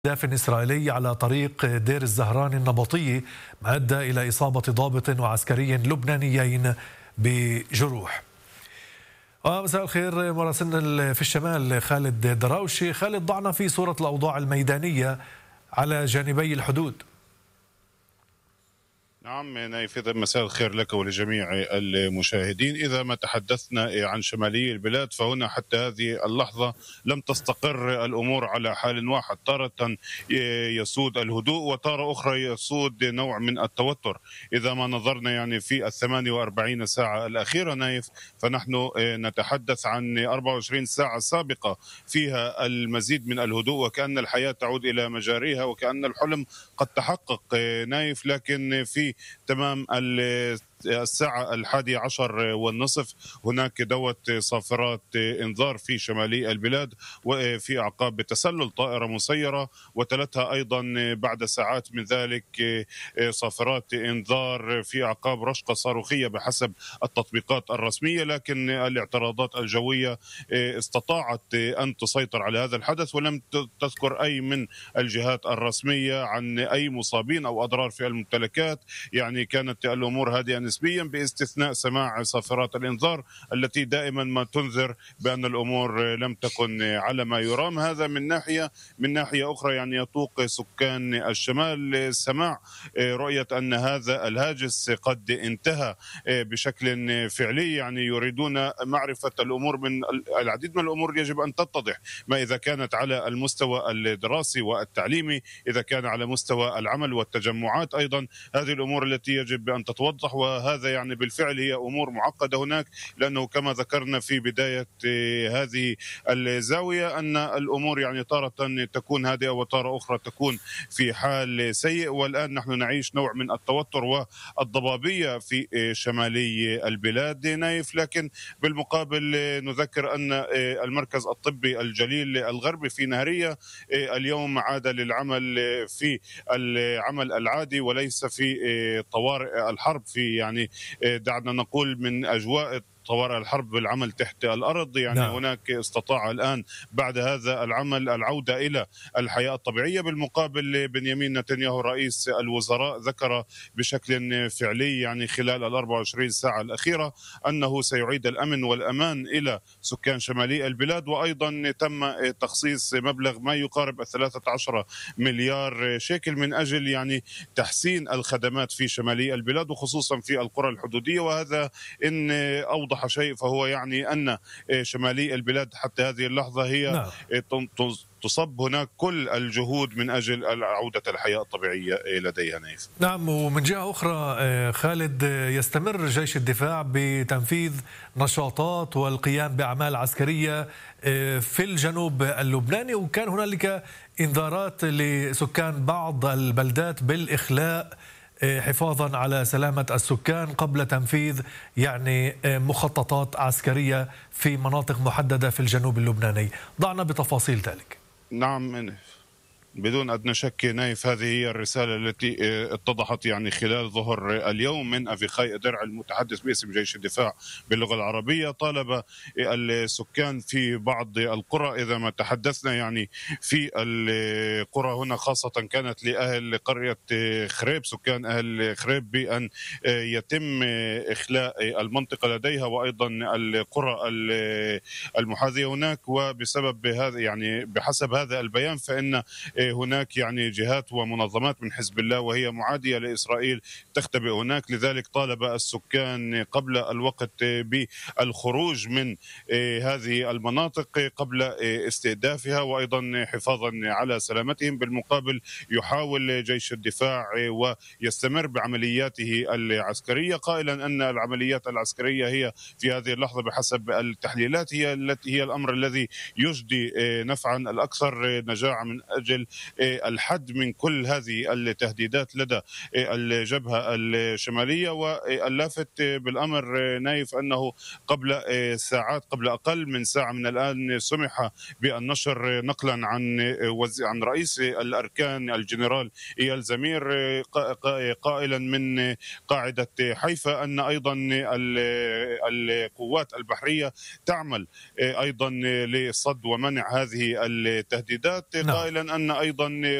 أهداف إسرائيلي على طريق دير الزهران النبطي، ما أدى إلى إصابة ضابط وعسكري لبنانيين بجروح. مساء الخير مراسلنا في الشمال خالد دراوشي. خالد، ضعنا في صورة الأوضاع الميدانية على جانبي الحدود. نعم نايف، مساء الخير لك ولجميع المشاهدين. إذا ما تحدثنا عن شمالي البلاد فهنا حتى هذه اللحظة لم تستقر الأمور على حال واحد، تارة يسود الهدوء وتارة أخرى يسود نوع من التوتر. إذا ما نظرنا يعني في 48 ساعة الأخيرة نايف، فنحن نتحدث عن 24 ساعة سابقة فيها المزيد من الهدوء، وكأن الحياة تعود إلى مجاريها وكأن الحلم قد تحقق نايف. لكن في تمام الساعة 11:30 هناك دوت صافرات إنذار في شمالي البلاد، وفي أعقاب تسلل طائرة مسيرة، وتلتها أيضا بعد ساعات من ذلك صافرات إنذار في أعقاب رشقة صاروخية بحسب التطبيقات الرسمية. لكن الاعتراضات الجوية استطاعت أن تسيطر على هذا الحدث، ولم تذكر أي من الجهات الرسمية عن أي مصابين أو أضرار في الممتلكات. يعني كانت الأمور هادئة نسبيا، باستثناء سماع صافرات الإنذار التي دائما ما تنذر بأن الأمور لم تكن على ما يرام. هذا من ناحية أخرى يعني يطوق سكان الشمال سماع رؤية أن هذا الهاجس قد انتهى بشكل فعلي. يعني يريدون معرفة الأمور، من العديد من الأمور يجب أن تتضح، ما إذا كانت على المستوى الدراسي والتعليمي، إذا كان على مستوى العمل والتجمعات أيضا. هذه الأمور التي يجب أن تتوضح، وهذا يعني بالفعل هي أمور معقدة هناك، لأنه كما ذكرنا في بداية هذه الزاوية أن الأمور يعني تارة تكون هادئة وتارة أخرى تكون في حال سيء. والآن نحن نعيش نوع من التوتر والضبابية في شمالي البلاد نايف. لكن بالمقابل نذكر أن المركز الطبي الجليل الغربي في نهرية اليوم عاد للعمل في العمل العادي وليس في طوارئ الحرب، في يعني دعنا نقول من أجواء طوارئ الحرب بالعمل تحت الأرض. يعني نعم. هناك استطاع الآن بعد هذا العمل العودة إلى الحياة الطبيعية. بالمقابل بنيامين نتنياهو رئيس الوزراء ذكر بشكل فعلي يعني خلال 24 ساعة الأخيرة أنه سيعيد الأمن والأمان إلى سكان شمالي البلاد، وأيضا تم تخصيص مبلغ ما يقارب 13 مليار شيكل من أجل يعني تحسين الخدمات في شمالي البلاد وخصوصا في القرى الحدودية. وهذا إن أوضح شيء فهو يعني أن شمالي البلاد حتى هذه اللحظة هي تصب هناك كل الجهود من أجل عودة الحياة الطبيعية لديها نايف. نعم، ومن جهة أخرى خالد، يستمر جيش الدفاع بتنفيذ نشاطات والقيام بأعمال عسكرية في الجنوب اللبناني، وكان هنالك إنذارات لسكان بعض البلدات بالإخلاء حفاظا على سلامة السكان قبل تنفيذ يعني مخططات عسكرية في مناطق محددة في الجنوب اللبناني. ضعنا بتفاصيل ذلك. نعم، بدون أدنى شك نايف، هذه هي الرسالة التي اتضحت يعني خلال ظهر اليوم من أفيخاي درع المتحدث باسم جيش الدفاع باللغة العربية. طالب السكان في بعض القرى، إذا ما تحدثنا يعني في القرى هنا خاصة كانت لأهل قرية خريب، سكان أهل خريب، بأن يتم إخلاء المنطقة لديها وأيضا القرى المحاذية هناك. وبسبب هذا يعني بحسب هذا البيان فإن هناك يعني جهات ومنظمات من حزب الله وهي معادية لإسرائيل تختبئ هناك. لذلك طالب السكان قبل الوقت بالخروج من هذه المناطق قبل استهدافها وأيضا حفاظا على سلامتهم. بالمقابل يحاول جيش الدفاع ويستمر بعملياته العسكرية، قائلا أن العمليات العسكرية هي في هذه اللحظة بحسب التحليلات هي الأمر الذي يجدي نفعا الأكثر نجاعة من أجل الحد من كل هذه التهديدات لدى الجبهة الشمالية. واللافت بالأمر نايف أنه قبل ساعات، قبل أقل من ساعة من الآن، سمح بالنشر نقلا عن رئيس الأركان الجنرال إيال زمير قائلا من قاعدة حيفا أن أيضا القوات البحرية تعمل أيضا لصد ومنع هذه التهديدات، قائلا أن أيضا